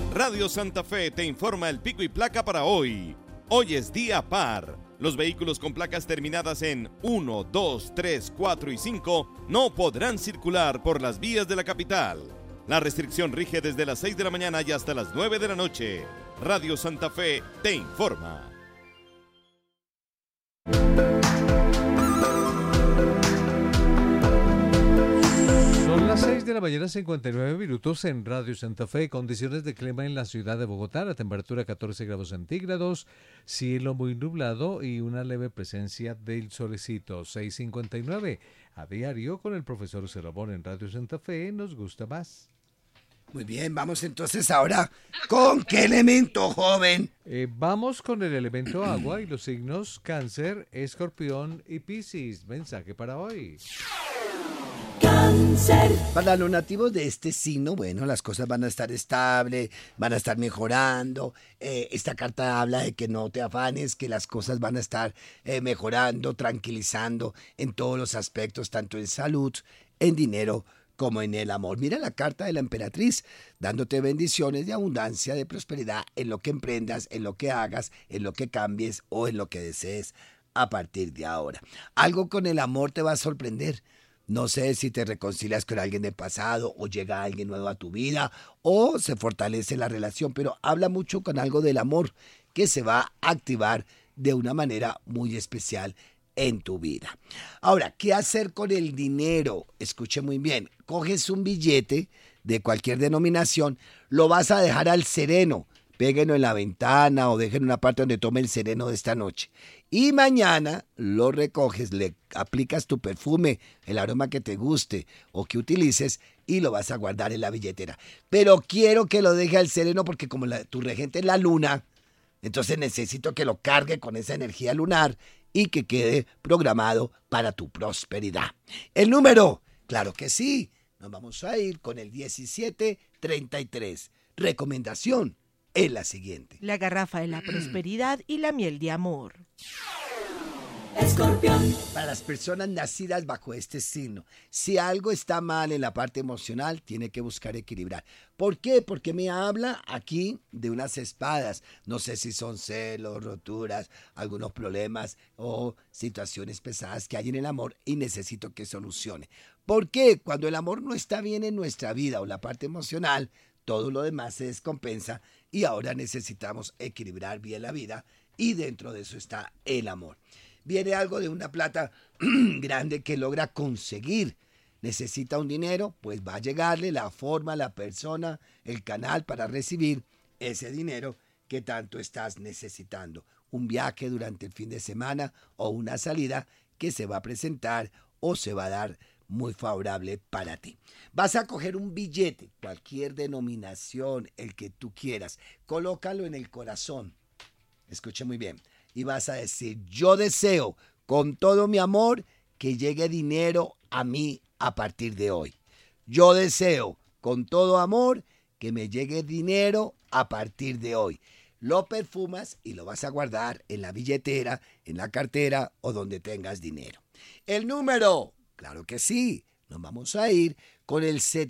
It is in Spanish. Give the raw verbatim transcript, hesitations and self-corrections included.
Radio Santa Fe te informa el pico y placa para hoy. Hoy es día par. Los vehículos con placas terminadas en uno, dos, tres, cuatro y cinco no podrán circular por las vías de la capital. La restricción rige desde las seis de la mañana y hasta las nueve de la noche. Radio Santa Fe te informa. Son las seis de la mañana, cincuenta y nueve minutos en Radio Santa Fe. Condiciones de clima en la ciudad de Bogotá. La temperatura catorce grados centígrados, cielo muy nublado y una leve presencia del solecito. seis cincuenta y nueve. A diario con el profesor Cerrabón en Radio Santa Fe. Nos gusta más. Muy bien, vamos entonces ahora con qué elemento, joven. Eh, vamos con el elemento agua y los signos Cáncer, Escorpión y Piscis. Mensaje para hoy. Cáncer. Para los nativos de este signo, bueno, las cosas van a estar estables, van a estar mejorando. Eh, esta carta habla de que no te afanes, que las cosas van a estar eh, mejorando, tranquilizando en todos los aspectos, tanto en salud, en dinero, como en el amor. Mira la carta de la emperatriz, dándote bendiciones de abundancia, de prosperidad en lo que emprendas, en lo que hagas, en lo que cambies o en lo que desees a partir de ahora. Algo con el amor te va a sorprender. No sé si te reconcilias con alguien del pasado o llega alguien nuevo a tu vida o se fortalece la relación, pero habla mucho con algo del amor que se va a activar de una manera muy especial en tu vida. Ahora, ¿qué hacer con el dinero? Escuche muy bien, coges un billete de cualquier denominación, lo vas a dejar al sereno, péguenlo en la ventana o dejen en una parte donde tome el sereno de esta noche. Y mañana lo recoges, le aplicas tu perfume, el aroma que te guste o que utilices y lo vas a guardar en la billetera. Pero quiero que lo deje al sereno porque como la, tu regente es la luna, entonces necesito que lo cargue con esa energía lunar y que quede programado para tu prosperidad. El número, claro que sí, nos vamos a ir con el diecisiete treinta y tres. Recomendación es la siguiente. La garrafa de la prosperidad y la miel de amor. Escorpión. Para las personas nacidas bajo este signo, si algo está mal en la parte emocional, tiene que buscar equilibrar. ¿Por qué? Porque me habla aquí de unas espadas. No sé si son celos, roturas, algunos problemas o situaciones pesadas que hay en el amor y necesito que solucione. ¿Por qué? Cuando el amor no está bien en nuestra vida o la parte emocional, todo lo demás se descompensa y ahora necesitamos equilibrar bien la vida y dentro de eso está el amor. Viene algo de una plata grande que logra conseguir. Necesita un dinero, pues va a llegarle la forma, la persona, el canal para recibir ese dinero que tanto estás necesitando. Un viaje durante el fin de semana o una salida que se va a presentar o se va a dar muy favorable para ti. Vas a coger un billete, cualquier denominación, el que tú quieras, colócalo en el corazón. Escuche muy bien. Y vas a decir, yo deseo con todo mi amor que llegue dinero a mí a partir de hoy. Yo deseo con todo amor que me llegue dinero a partir de hoy. Lo perfumas y lo vas a guardar en la billetera, en la cartera o donde tengas dinero. El número, claro que sí, nos vamos a ir con el